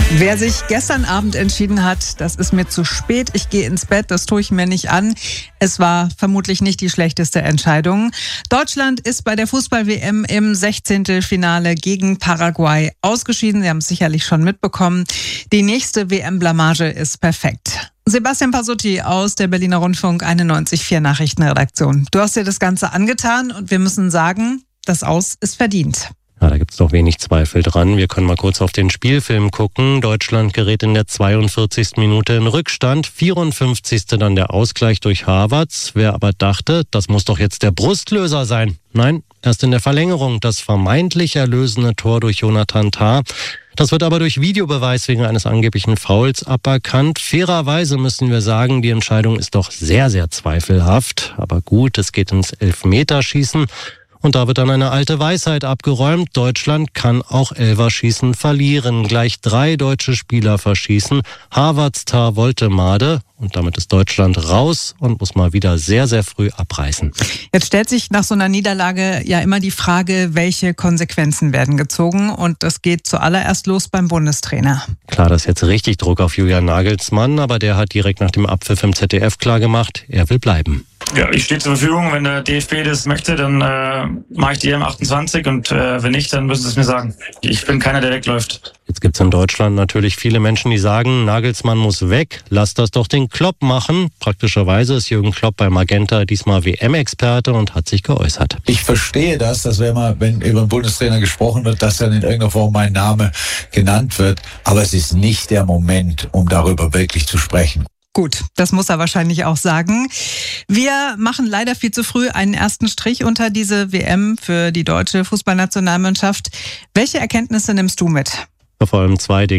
Wer sich gestern Abend entschieden hat, das ist mir zu spät, ich gehe ins Bett, das tue ich mir nicht an. Es war vermutlich nicht die schlechteste Entscheidung. Deutschland ist bei der Fußball-WM im 16. Finale gegen Paraguay ausgeschieden. Sie haben es sicherlich schon mitbekommen. Die nächste WM-Blamage ist perfekt. Sebastian Pasutti aus der Berliner Rundfunk 91.4 Nachrichtenredaktion. Du hast dir das Ganze angetan und wir müssen sagen, das Aus ist verdient. Ja, da gibt's doch wenig Zweifel dran. Wir können mal kurz auf den Spielfilm gucken. Deutschland gerät in der 42. Minute in Rückstand, 54. dann der Ausgleich durch Havertz. Wer aber dachte, das muss doch jetzt der Brustlöser sein. Nein, erst in der Verlängerung das vermeintlich erlösende Tor durch Jonathan Tah. Das wird aber durch Videobeweis wegen eines angeblichen Fouls aberkannt. Fairerweise müssen wir sagen, die Entscheidung ist doch sehr, sehr zweifelhaft. Aber gut, es geht ins Elfmeterschießen. Und da wird dann eine alte Weisheit abgeräumt. Deutschland kann auch Elferschießen verlieren. Gleich 3 deutsche Spieler verschießen. Havertz, Tah, Woltemade. Und damit ist Deutschland raus und muss mal wieder sehr, sehr früh abreißen. Jetzt stellt sich nach so einer Niederlage ja immer die Frage, welche Konsequenzen werden gezogen. Und das geht zuallererst los beim Bundestrainer. Klar, das ist jetzt richtig Druck auf Julian Nagelsmann. Aber der hat direkt nach dem Abpfiff im ZDF klargemacht, er will bleiben. Ja, ich stehe zur Verfügung. Wenn der DFB das möchte, dann mache ich die EM28 und wenn nicht, dann müssen sie es mir sagen. Ich bin keiner, der wegläuft. Jetzt gibt's in Deutschland natürlich viele Menschen, die sagen, Nagelsmann muss weg, lass das doch den Klopp machen. Praktischerweise ist Jürgen Klopp bei Magenta diesmal WM-Experte und hat sich geäußert. Ich verstehe das, dass wenn über einen Bundestrainer gesprochen wird, dass dann in irgendeiner Form mein Name genannt wird. Aber es ist nicht der Moment, um darüber wirklich zu sprechen. Gut, das muss er wahrscheinlich auch sagen. Wir machen leider viel zu früh einen ersten Strich unter diese WM für die deutsche Fußballnationalmannschaft. Welche Erkenntnisse nimmst du mit? Vor allem 2 Dinge.